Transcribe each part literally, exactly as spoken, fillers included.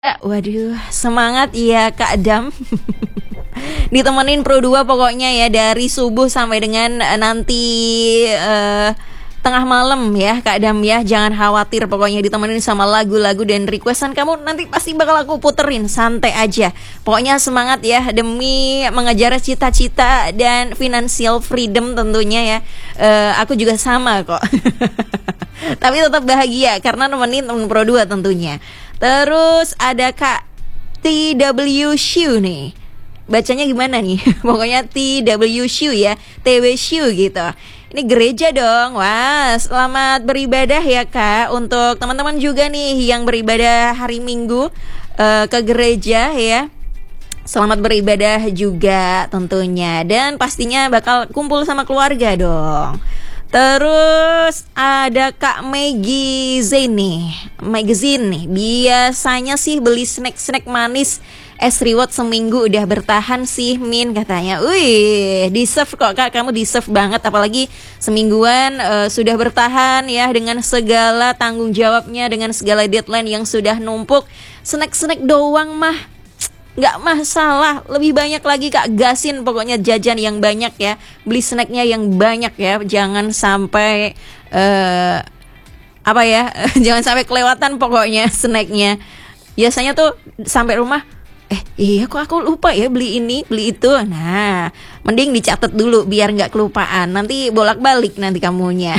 Eh, Waduh, semangat ya Kak Dam. Ditemenin Pro dua pokoknya ya dari subuh sampai dengan eh, nanti eh, tengah malam ya Kak Dam ya. Jangan khawatir pokoknya ditemenin sama lagu-lagu dan requestan kamu nanti pasti bakal aku puterin. Santai aja. Pokoknya semangat ya demi mengejar cita-cita dan financial freedom tentunya ya. Eh, aku juga sama kok. Tapi tetap bahagia karena nemenin temen Pro dua tentunya. Terus ada Kak T W Shu nih. Bacanya gimana nih? Pokoknya T W Shu ya, T W Shu gitu. Ini gereja dong. Wah, selamat beribadah ya Kak. Untuk teman-teman juga nih yang beribadah hari Minggu uh, ke gereja ya. Selamat beribadah juga tentunya. Dan pastinya bakal kumpul sama keluarga dong. Terus ada Kak Maggie Zain nih, magazine nih. Biasanya sih beli snack-snack manis es reward seminggu udah bertahan sih Min katanya. Wih, deserve kok Kak, kamu deserve banget. Apalagi semingguan uh, sudah bertahan ya dengan segala tanggung jawabnya, dengan segala deadline yang sudah numpuk. Snack-snack doang mah nggak masalah, lebih banyak lagi Kak, gasin pokoknya jajan yang banyak ya, beli snacknya yang banyak ya, jangan sampai uh, apa ya, jangan sampai kelewatan pokoknya snacknya. Biasanya tuh sampai rumah, eh iya kok aku lupa ya beli ini beli itu. Nah, mending dicatat dulu biar nggak kelupaan, nanti bolak-balik nanti kamunya.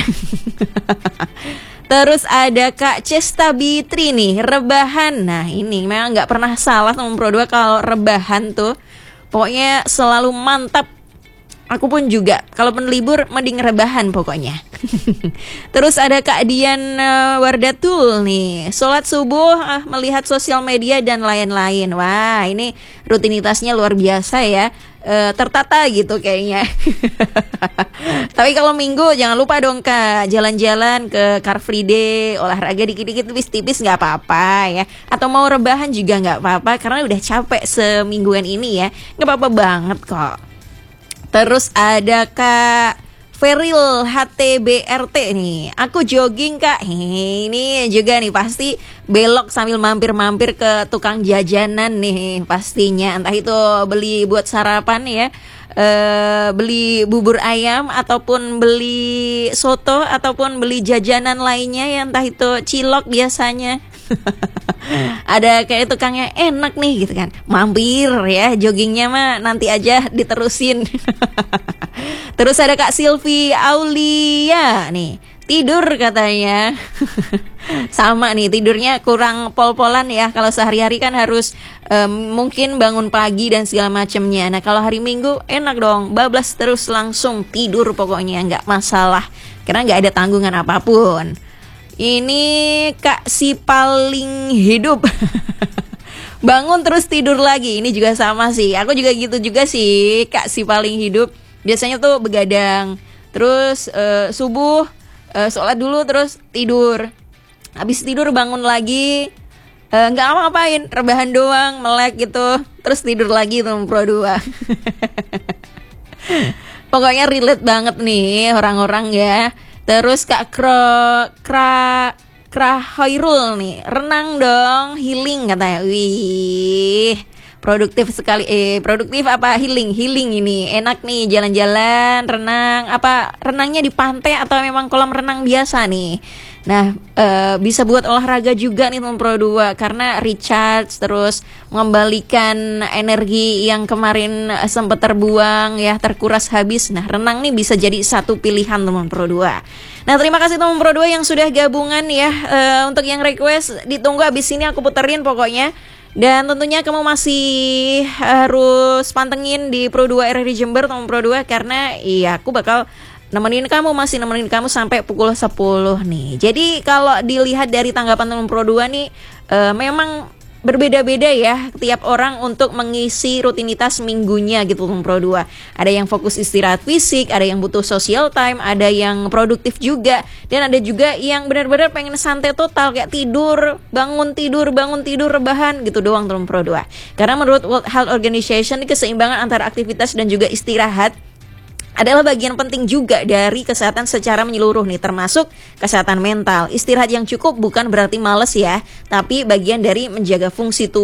Terus ada Kak Cesta Bitri nih, rebahan. Nah ini memang gak pernah salah teman Pro dua kalau rebahan tuh. Pokoknya selalu mantap. Aku pun juga, kalaupun libur mending rebahan pokoknya. Terus ada Kak Dian uh, Wardatul nih, sholat subuh, uh, melihat sosial media dan lain-lain. Wah ini rutinitasnya luar biasa ya. Uh, tertata gitu kayaknya. Tapi kalau minggu jangan lupa dong Kak, jalan-jalan ke Car Free Day, olahraga dikit-dikit tipis-tipis nggak apa-apa ya. Atau mau rebahan juga nggak apa-apa karena udah capek semingguan ini ya, nggak apa-apa banget kok. Terus ada Kak Feril H T B R T nih, aku jogging Kak. Ini juga nih pasti belok sambil mampir-mampir ke tukang jajanan nih pastinya. Entah itu beli buat sarapan ya, e, beli bubur ayam, ataupun beli soto, ataupun beli jajanan lainnya ya, entah itu cilok biasanya. Ada kayak tukangnya enak nih gitu kan, mampir ya, joggingnya mah nanti aja diterusin. Terus ada Kak Silvi Aulia nih, tidur katanya. Sama nih, tidurnya kurang pol-polan ya. Kalau sehari-hari kan harus um, mungkin bangun pagi dan segala macamnya. Nah kalau hari Minggu enak dong, bablas terus langsung tidur pokoknya, nggak masalah karena nggak ada tanggungan apapun. Ini Kak si paling hidup. Bangun terus tidur lagi. Ini juga sama sih, aku juga gitu juga sih Kak si paling hidup. Biasanya tuh begadang, terus uh, subuh uh, sholat dulu terus tidur. Habis tidur bangun lagi, uh, nggak apa-apain, rebahan doang, melek gitu, terus tidur lagi tuh Pro dua. Pokoknya relate banget nih orang-orang ya. Terus Kak Kro Kra Kra Hoirul nih, renang dong, healing katanya. Wih, produktif sekali. Eh, produktif apa healing? Healing ini. Enak nih jalan-jalan, renang. Apa renangnya di pantai atau memang kolam renang biasa nih? Nah, e, bisa buat olahraga juga nih teman Pro dua karena recharge, terus mengembalikan energi yang kemarin sempat terbuang ya, terkuras habis. Nah, renang nih bisa jadi satu pilihan teman Pro dua. Nah, terima kasih teman Pro dua yang sudah gabungan ya. E, untuk yang request ditunggu habis ini aku puterin pokoknya. Dan tentunya kamu masih harus pantengin di Pro dua R R I Jember teman Pro dua karena iya aku bakal nemenin kamu, masih nemenin kamu sampai pukul sepuluh nih. Jadi kalau dilihat dari tanggapan teman Pro dua nih, e, memang berbeda-beda ya tiap orang untuk mengisi rutinitas minggunya gitu teman Pro dua. Ada yang fokus istirahat fisik, ada yang butuh social time, ada yang produktif juga, dan ada juga yang benar-benar pengen santai total kayak tidur, bangun tidur, bangun tidur, rebahan gitu doang teman Pro dua. Karena menurut World Health Organization keseimbangan antara aktivitas dan juga istirahat adalah bagian penting juga dari kesehatan secara menyeluruh nih, termasuk kesehatan mental. Istirahat yang cukup bukan berarti males ya, tapi bagian dari menjaga fungsi tubuh